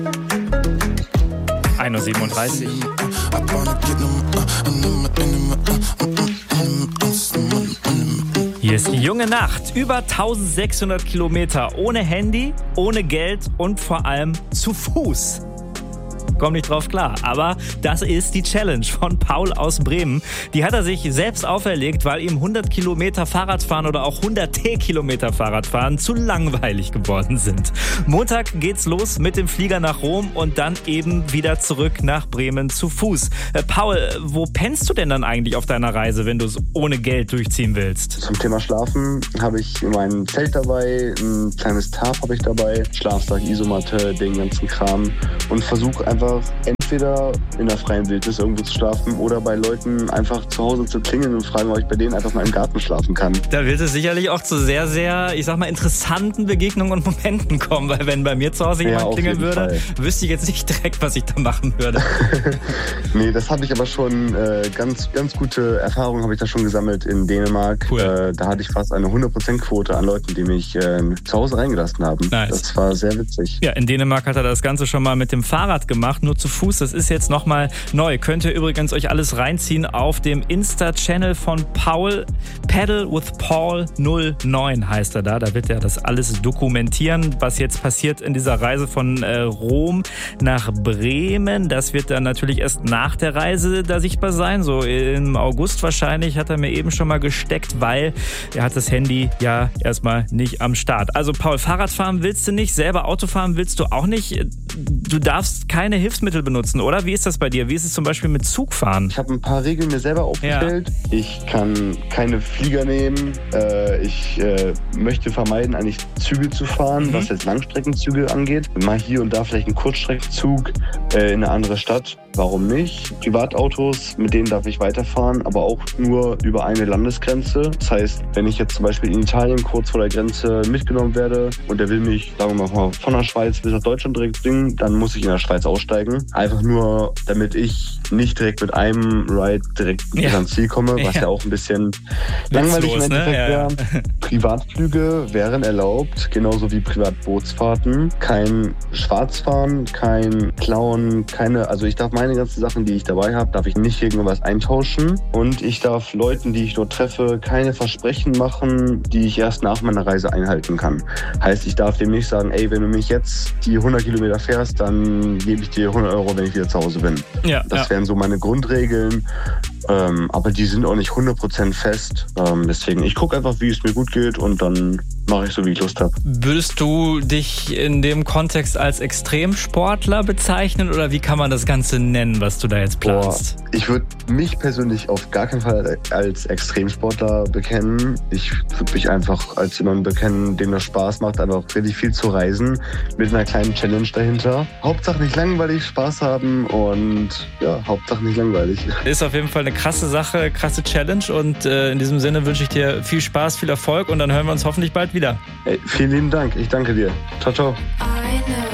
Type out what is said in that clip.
1:37 Uhr. Hier ist die junge Nacht. Über 1600 Kilometer ohne Handy, ohne Geld und vor allem zu Fuß. Komm nicht drauf klar, aber das ist die Challenge von Paul aus Bremen. Die hat er sich selbst auferlegt, weil ihm 100 Kilometer Fahrradfahren oder auch 100 Kilometer Fahrradfahren zu langweilig geworden sind. Montag geht's los mit dem Flieger nach Rom und dann eben wieder zurück nach Bremen zu Fuß. Paul, wo pennst du denn dann eigentlich auf deiner Reise, wenn du es ohne Geld durchziehen willst? Zum Thema Schlafen habe ich mein Zelt dabei, ein kleines Tarp habe ich dabei, Schlafsack, Isomatte, den ganzen Kram und versuche einfach entweder in der freien Wildnis irgendwo zu schlafen oder bei Leuten einfach zu Hause zu klingeln und fragen, ob ich bei denen einfach mal im Garten schlafen kann. Da wird es sicherlich auch zu sehr, sehr, ich sag mal, interessanten Begegnungen und Momenten kommen, weil wenn bei mir zu Hause jemand klingeln würde, wüsste ich jetzt nicht direkt, was ich da machen würde. Nee, das habe ich aber schon, ganz gute Erfahrungen habe ich da schon gesammelt in Dänemark. Cool. Da hatte ich fast eine 100%-Quote an Leuten, die mich zu Hause reingelassen haben. Nice. Das war sehr witzig. Ja, in Dänemark hat er das Ganze schon mal mit dem Fahrrad gemacht, nur zu Fuß. Das ist jetzt nochmal neu. Könnt ihr übrigens euch alles reinziehen auf dem Insta-Channel von Paul. Pedal with Paul 09 heißt er da. Da wird er das alles dokumentieren, was jetzt passiert in dieser Reise von Rom nach Bremen. Das wird dann natürlich erst nach der Reise da sichtbar sein. So im August wahrscheinlich, hat er mir eben schon mal gesteckt, weil er hat das Handy ja erstmal nicht am Start. Also Paul, Fahrrad fahren willst du nicht, selber Auto fahren willst du auch nicht. Du darfst keine Hilfsmittel benutzen, oder? Wie ist das bei dir? Wie ist es zum Beispiel mit Zugfahren? Ich habe ein paar Regeln mir selber aufgestellt. Ja. Ich kann keine Flieger nehmen. Ich möchte vermeiden, eigentlich Züge zu fahren, was jetzt Langstreckenzüge angeht. Mal hier und da vielleicht einen Kurzstreckenzug in eine andere Stadt. Warum nicht? Privatautos, mit denen darf ich weiterfahren, aber auch nur über eine Landesgrenze. Das heißt, wenn ich jetzt zum Beispiel in Italien kurz vor der Grenze mitgenommen werde und der will mich, sagen wir mal, von der Schweiz bis nach Deutschland direkt bringen, dann muss ich in der Schweiz aussteigen. Einfach nur, damit ich nicht direkt mit einem Ride direkt ans Ziel komme, was ja auch ein bisschen langweilig im Endeffekt wäre. Privatflüge wären erlaubt, genauso wie Privatbootsfahrten. Kein Schwarzfahren, kein Klauen, also ich darf meine ganzen Sachen, die ich dabei habe, darf ich nicht irgendwas eintauschen. Und ich darf Leuten, die ich dort treffe, keine Versprechen machen, die ich erst nach meiner Reise einhalten kann. Heißt, ich darf dem nicht sagen, ey, wenn du mich jetzt die 100 Kilometer fährst, dann gebe ich dir 100 Euro, wenn ich wieder zu Hause bin. Ja, das wären so meine Grundregeln. Aber die sind auch nicht 100% fest. Deswegen, ich gucke einfach, wie es mir gut geht und dann mache ich so, wie ich Lust habe. Würdest du dich in dem Kontext als Extremsportler bezeichnen oder wie kann man das Ganze nennen, was du da jetzt planst? Ich würde mich persönlich auf gar keinen Fall als Extremsportler bekennen. Ich würde mich einfach als jemand bekennen, dem das Spaß macht, einfach richtig viel zu reisen, mit einer kleinen Challenge dahinter. Hauptsache nicht langweilig, Spaß haben und ja, Hauptsache nicht langweilig. Ist auf jeden Fall eine krasse Sache, krasse Challenge und in diesem Sinne wünsche ich dir viel Spaß, viel Erfolg und dann hören wir uns hoffentlich bald wieder. Vielen lieben Dank, ich danke dir. Ciao, ciao.